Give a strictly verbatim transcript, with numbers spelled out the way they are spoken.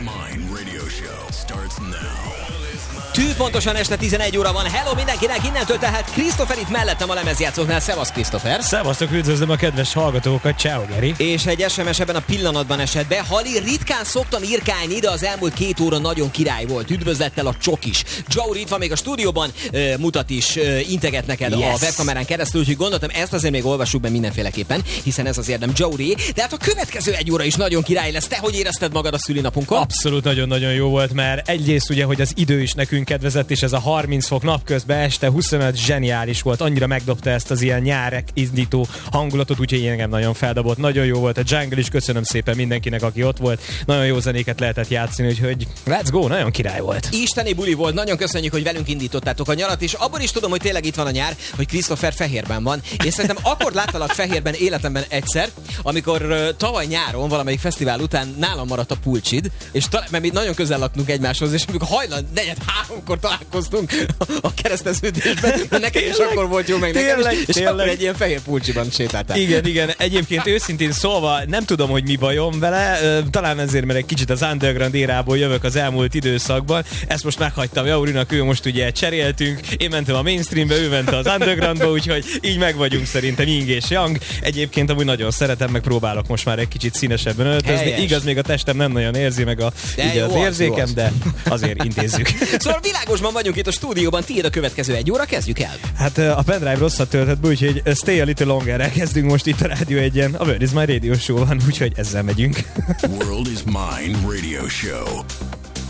Mine Radio Show starts now. Tű pontosan este tizenegy óra van. Hello mindenkinek, innentől tehát Christopher itt mellettem a lemezjátszóknál. Szevasz Christopher. Szevasztok, üdvözlöm a kedves hallgatókat. Ciao Geri. És egy es em es ebben a pillanatban esett be. Hali, ritkán szoktam írkálni, de az elmúlt két óra nagyon király volt. Üdvözlettel a Csokis. Joe itt van még a stúdióban, uh, mutat is, uh, integet neked yes. a webkamerán keresztül, úgyhogy gondoltam, ezt azért még olvassuk be mindenféleképpen, hiszen ez az érdem Joe Ray. De hát a következő egy óra is nagyon király lesz. Te hogy érezted magad a szülinapunkon? Abszolút nagyon-nagyon jó volt, mert egyrészt ugye, hogy az idő is nekünk kedvezett, és ez a harminc fok napközben este huszonöt zseniális volt, annyira megdobta ezt az ilyen nyárek indító hangulatot, úgyhogy engem nagyon feldobott, nagyon jó volt a Jungle is, köszönöm szépen mindenkinek, aki ott volt, nagyon jó zenéket lehetett játszani, úgyhogy let's go, nagyon király volt. Isteni buli volt, nagyon köszönjük, hogy velünk indítottátok a nyarat, és abban is tudom, hogy tényleg itt van a nyár, hogy Christopher fehérben van, és szerintem akkor láttalak fehérben életemben egyszer, amikor uh, tavaly nyáron valamelyik fesztivál után nálam maradt a pulcsid, és ta- mert mi nagyon közel laktunk egymáshoz, és amikor hajnal negyed háromkor találkoztunk a kereszteződésben, nekem is akkor volt jó, meg nekem tényleg, is, és tényleg. akkor egy ilyen fehér pulcsiban sétáltál. Igen, igen, egyébként őszintén szólva nem tudom, hogy mi bajom vele, talán ezért, mert egy kicsit az underground érából jövök az elmúlt időszakban, ezt most meghagytam Jaurinak, ő most ugye cseréltünk, én mentem a mainstreambe, ő ment az undergroundba, úgyhogy így meg vagyunk szerintem Ying és Yang. Egyébként amúgy nagyon szeretem, meg próbálok most már egy kicsit színesebben öltözni. Helyes. Igaz, még a testem nem nagyon érzi meg a, így jó az az, érzékem, jó de azért intézzük. Szóval világosban vagyunk itt a stúdióban, tiéd a következő egy óra, kezdjük el. Hát a pendrive rosszat töltött be, úgyhogy stay a little longer-rel kezdünk most itt a Rádió egyen. A World is My Radio Show van, úgyhogy ezzel megyünk. World is Mine Radio Show.